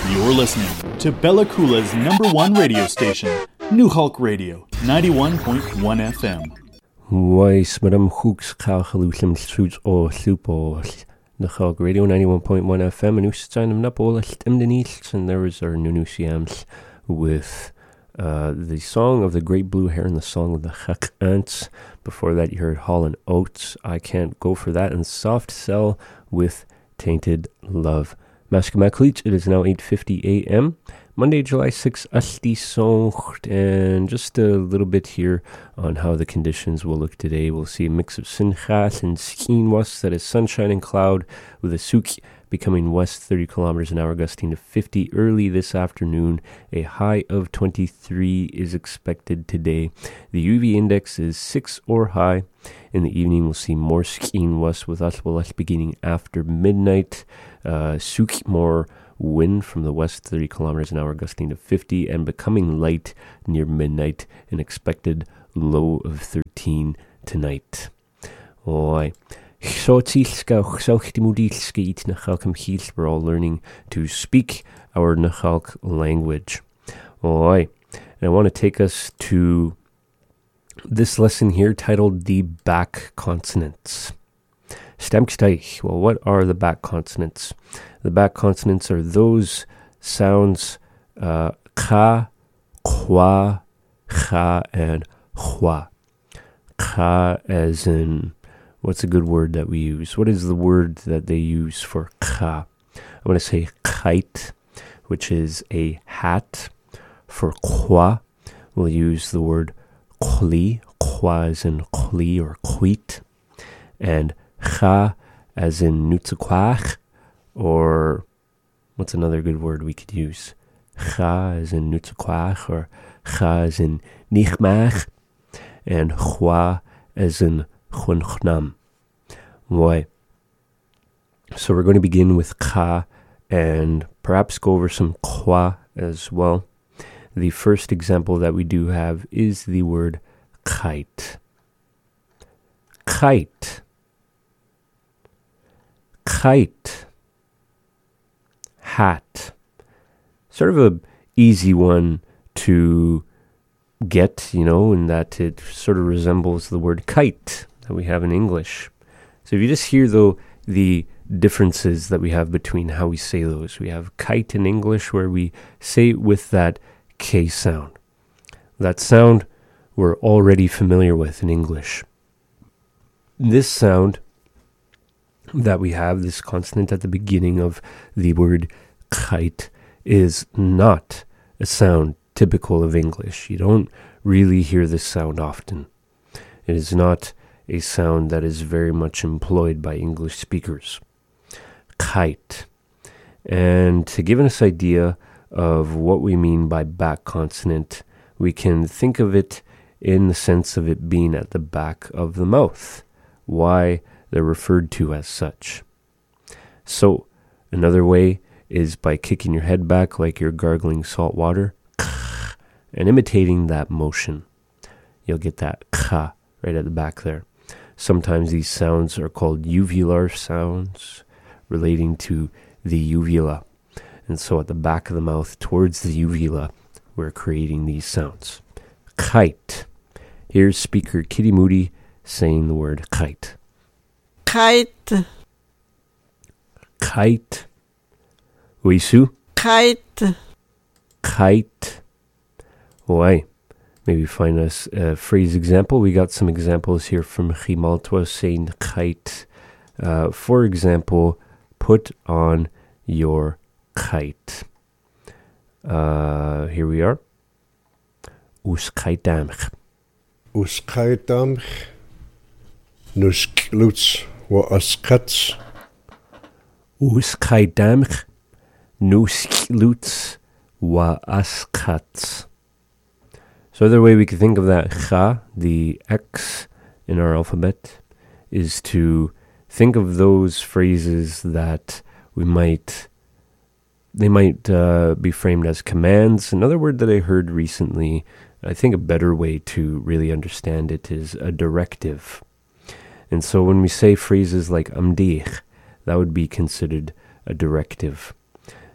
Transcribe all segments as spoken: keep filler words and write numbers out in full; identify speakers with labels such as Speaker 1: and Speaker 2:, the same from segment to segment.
Speaker 1: You're listening to Bella Coola's number one radio station, New Hulk Radio, ninety-one point one F M.
Speaker 2: Weiss, madam hooks kalgelusem suits or supos. New Hulk Radio, ninety-one point one F M, and u zijn hem nap all stemdenies, and there is our new new siams with uh, the song of the Great Blue Hair and the song of the Hek Ants. Before that, you heard Hall and Oates, I Can't Go For That, and Soft Cell with Tainted Love. Maskamaklich, it is now eight fifty a.m. Monday, July sixth, Asti Socht, and just a little bit here on how the conditions will look today. We'll see a mix of Sinchas and Skinwas, that is sunshine and cloud, with a Suki becoming west thirty kilometers an hour, gusting to fifty early this afternoon. A high of twenty-three is expected today. The U V index is six or high. In the evening, we'll see more Skinwas with us, well, us beginning after midnight. Uh, Suki, more wind from the west, thirty kilometers an hour, gusting to fifty, and becoming light near midnight, an expected low of thirteen tonight. Oi. We're all learning to speak our Nachalk language. Oi. And I want to take us to this lesson here titled The Back Consonants. Stemksteich. Well, what are the back consonants? The back consonants are those sounds uh, ka, kwa, cha, and hua. Ka as in, what's a good word that we use? What is the word that they use for ka? I'm going to say kite, which is a hat. For kwa, we'll use the word kli, kwa as in kli or kwit. And cha as in nutsukwach, or what's another good word we could use? Cha as in nutsukwach, or cha as in nichmach, and hua as in chunchnam. Why? So we're going to begin with ka and perhaps go over some kwa as well. The first example that we do have is the word kite. Kite. Kite. Hat. Sort of a easy one to get, you know, in that it sort of resembles the word kite that we have in English. So if you just hear, though, the differences that we have between how we say those. We have kite in English where we say it with that K sound. That sound we're already familiar with in English. This sound that we have, this consonant at the beginning of the word kite, is not a sound typical of English. You don't really hear this sound often. It is not a sound that is very much employed by English speakers. Kite. And to give us an idea of what we mean by back consonant, we can think of it in the sense of it being at the back of the mouth. Why they're referred to as such. So, another way is by kicking your head back like you're gargling salt water and imitating that motion. You'll get that ka right at the back there. Sometimes these sounds are called uvular sounds, relating to the uvula. And so at the back of the mouth, towards the uvula, we're creating these sounds. Kite. Here's speaker Kitty Moody saying the word kite.
Speaker 3: Kite.
Speaker 2: Kite. Uisu.
Speaker 3: Kite.
Speaker 2: Kite. Why? Maybe find us a phrase example. We got some examples here from Chimaltwa saying kite. Uh, for example, put on your kite. Uh, here we are. Uskaitamch.
Speaker 4: Uskaitamch. Nuskluts wa askats.
Speaker 2: Uskaitamch. Nuskluts wa askats. So the other way we could think of that cha, the X in our alphabet, is to think of those phrases that we might, they might uh, be framed as commands. Another word that I heard recently, I think a better way to really understand it is a directive. And so when we say phrases like amdich, that would be considered a directive.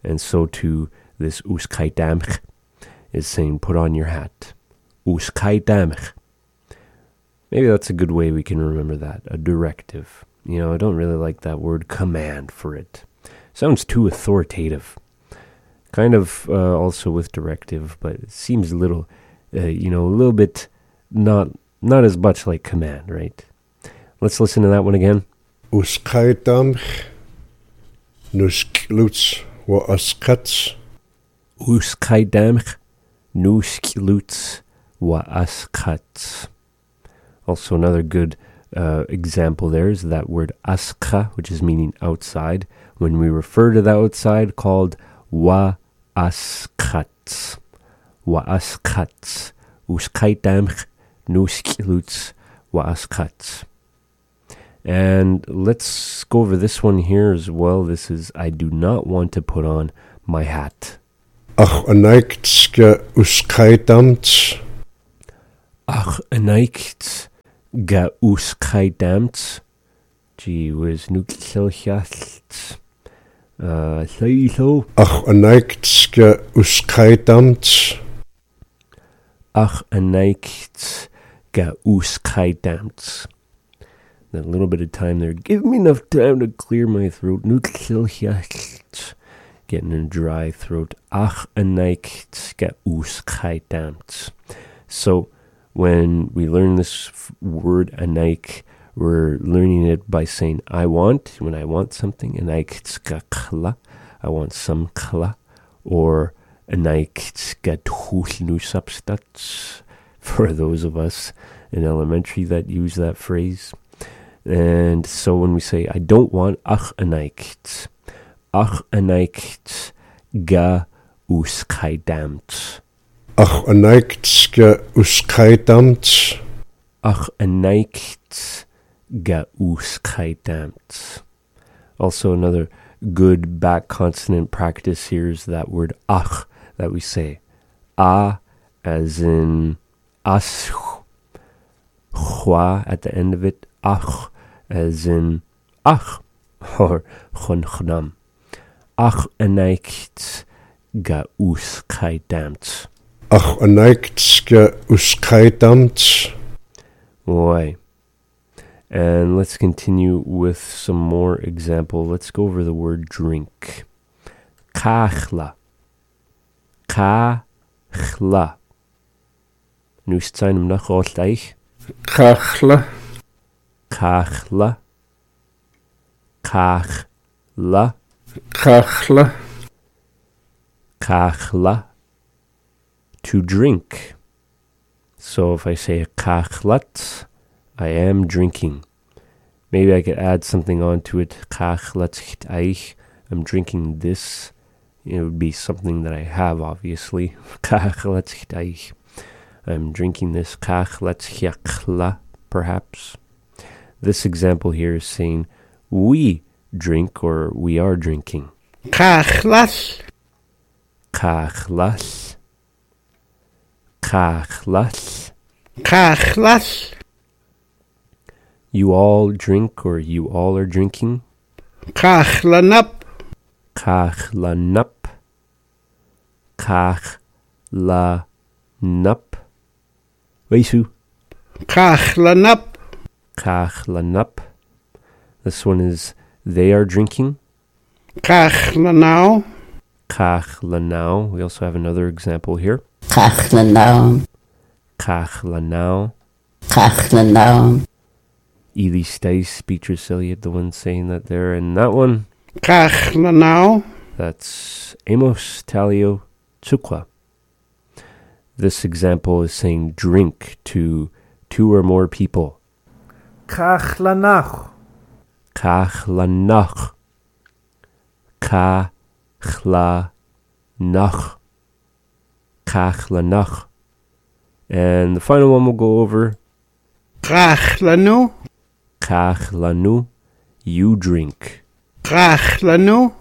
Speaker 2: And so too, this uskaidamch is saying put on your hat. Uskaidamch. Maybe that's a good way we can remember that. A directive. You know, I don't really like that word command for it. Sounds too authoritative. Kind of uh, also with directive, but it seems a little, uh, you know, a little bit not not as much like command, right? Let's listen to that one again.
Speaker 4: Uskaidamch nuskluts wa askats.
Speaker 2: Uskaidamch nuskluts wa askats. Also another good uh, example there is that word aska, which is meaning outside. When we refer to the outside, called wa askats. Wa askats. Uskaidamch nuskluts wa askats. And let's go over this one here as well. This is, I do not want to put on my hat.
Speaker 4: Ach anaikts uskaidamts.
Speaker 2: Ach anaikts ga uskaidamts. Gee whiz, nuklilchast. Uh, so.
Speaker 4: Ach anaikts uskaidamts.
Speaker 2: Ach anaikts ga uskaidamts. That little bit of time there. Give me enough time to clear my throat. Getting a dry throat. Ach anaikts ga uskaidamts. So when we learn this f- word anaik, we're learning it by saying I want. When I want something, anaikts ga kla. I want some kla. Or anaikts ga tulnu substats. For those of us in elementary that use that phrase. And so when we say, I don't want ach anaikts, ach anaikts ga uskaidamts.
Speaker 4: Ach anaikts ga uskaidamts.
Speaker 2: Ach anaikts ga uskaidamts. Also another good back consonant practice here is that word ach that we say. A as in as, chwa at the end of it. Ach, as in ach, or chon chnam. Ach anaikts ga uskaidamts.
Speaker 4: Ach anaikts ga uskaidamts.
Speaker 2: Boy. And let's continue with some more example. Let's go over the word drink. Kachla. Kachla. Nu zijn hem nog altijd.
Speaker 4: Kachla.
Speaker 2: Kachla. Kachla.
Speaker 4: Kachla.
Speaker 2: Kachla. To drink. So if I say kachlat, I am drinking. Maybe I could add something onto it. Kachlat eich. I'm drinking this. It would be something that I have, obviously. Kachlat eich. I'm drinking this. Kachlat perhaps. This example here is saying we drink or we are drinking.
Speaker 3: Kachlas.
Speaker 2: Kachlas. Kachlas.
Speaker 3: Kachlas.
Speaker 2: You all drink or you all are drinking.
Speaker 3: Kachlanap.
Speaker 2: Kachlanap. Kachlanap. Weisu.
Speaker 3: Kachlanap.
Speaker 2: Kachlanap. This one is they are drinking.
Speaker 3: Kachlanau.
Speaker 2: Kachlanau. We also have another example here.
Speaker 3: Kachlanau.
Speaker 2: Kachlanau.
Speaker 3: Kachlanau.
Speaker 2: Ely Stice, Beatrice Elliott, the one saying that there. And that one,
Speaker 3: Kachlanau.
Speaker 2: that's Amos Talio Tsukwa. This example is saying drink to two or more people.
Speaker 5: Kachlanach.
Speaker 2: Kachlanach. Kachlanach. Kachlanach. And the final one we'll go over.
Speaker 3: Kachlanu.
Speaker 2: Kachlanu. You drink.
Speaker 3: Kachlanu.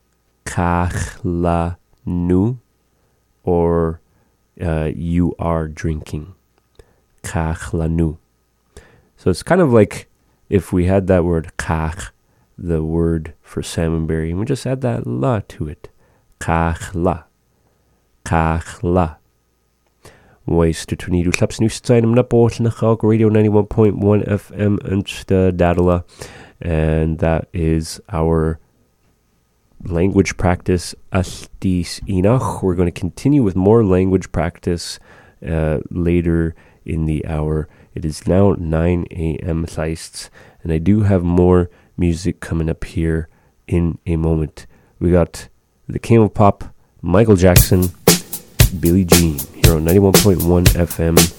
Speaker 2: Kachlanu. Or uh, you are drinking. Kachlanu. So it's kind of like if we had that word kach, the word for salmonberry, and we just add that la to it. Kachla. Kachla. Weist to Tunidu Slaps New Steinem Naport in the Hulk Radio ninety-one point one F M and the Dadala. And that is our language practice Astis Inach. We're going to continue with more language practice uh, later in the hour. It is now nine a.m. Seists, and I do have more music coming up here in a moment. We got the King of Pop, Michael Jackson, Billie Jean, here on ninety-one point one F M.